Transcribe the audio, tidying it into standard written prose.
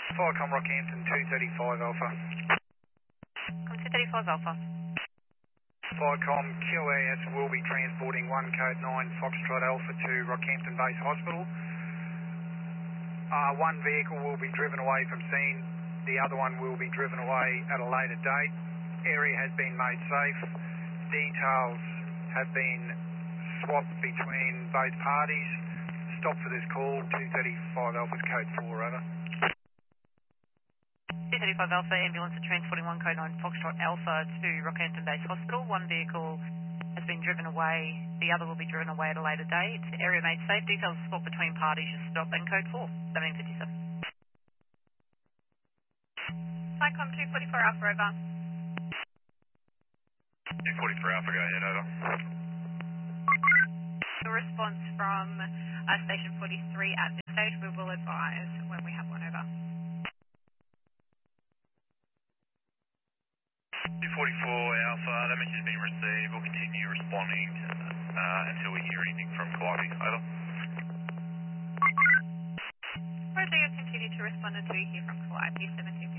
Firecom Rockhampton 235 Alpha. Come 235 Alpha. Firecom QAS will be transporting 1 code 9 Foxtrot Alpha to Rockhampton Base Hospital. One vehicle will be driven away from scene, the other one will be driven away at a later date. Area has been made safe. Details have been swapped between both parties. Stop for this call, 235 Alpha's code 4, over. 235 Alpha, ambulance are transporting 1 code 9 Foxtrot Alpha to Rockhampton Base Hospital. One vehicle has been driven away, the other will be driven away at a later date. Area made safe, details swapped between parties, just stop, and code 4, 1757. Cyclone 244 Alpha, over. 244 Alpha, go ahead, over. The response from Station 43 at this stage, we will advise when we have one, over. 244 Alpha, that message has been received. We'll continue responding until we hear anything from Calliope, over. Roger, you'll continue to respond until you hear from Calliope, 1757.